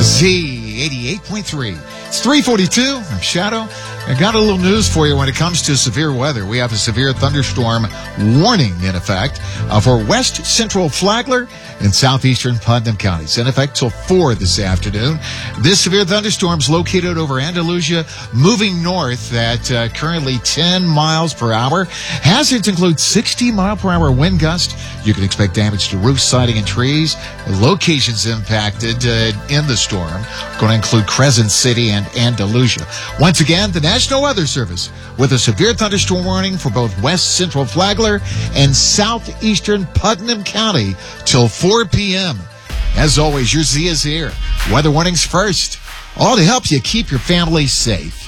Z88.3. It's 3:42. I'm Shadow. I got a little news for you when it comes to severe weather. We have a severe thunderstorm warning in effect for west central Flagler and southeastern Putnam counties. In effect till 4 this afternoon. This severe thunderstorm is located over Andalusia, moving north at currently 10 miles per hour. Hazards include 60-mile-per-hour wind gust. You can expect damage to roofs, siding, and trees. Locations impacted in the storm going to include Crescent City and Andalusia. Once again, the National Weather Service with a severe thunderstorm warning for both west central Flagler and southeastern Putnam County till 4 p.m. As always, your Z is here. Weather warnings first, all to help you keep your family safe.